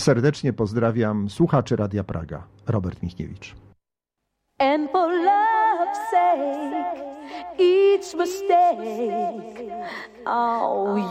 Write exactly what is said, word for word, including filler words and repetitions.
serdecznie pozdrawiam słuchaczy Radia Praga. Robert Michniewicz. And for love's sake, each mistake, oh,